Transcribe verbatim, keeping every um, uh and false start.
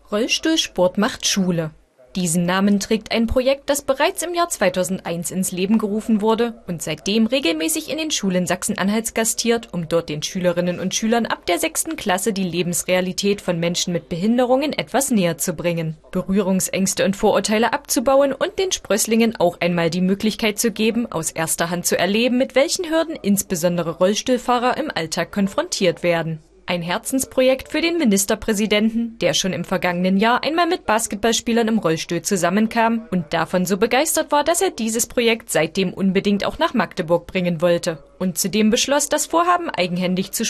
Rollstuhlsport macht Schule. Diesen Namen trägt ein Projekt, das bereits im Jahr zweitausendeins ins Leben gerufen wurde und seitdem regelmäßig in den Schulen Sachsen-Anhalts gastiert, um dort den Schülerinnen und Schülern ab der sechsten Klasse die Lebensrealität von Menschen mit Behinderungen etwas näher zu bringen, Berührungsängste und Vorurteile abzubauen und den Sprösslingen auch einmal die Möglichkeit zu geben, aus erster Hand zu erleben, mit welchen Hürden insbesondere Rollstuhlfahrer im Alltag konfrontiert werden. Ein Herzensprojekt für den Ministerpräsidenten, der schon im vergangenen Jahr einmal mit Basketballspielern im Rollstuhl zusammenkam und davon so begeistert war, dass er dieses Projekt seitdem unbedingt auch nach Magdeburg bringen wollte und zudem beschloss, das Vorhaben eigenhändig zu